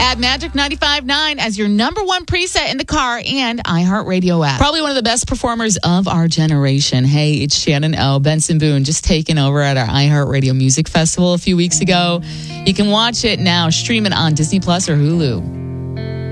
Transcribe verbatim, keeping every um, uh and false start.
Add Magic ninety-five point nine as your number one preset in the car and iHeartRadio app. Probably one of the best performers of our generation. Hey, it's Shannon O. Benson Boone just taking over at our iHeartRadio Music Festival a few weeks ago. You can watch it now. Stream it on Disney Plus or Hulu.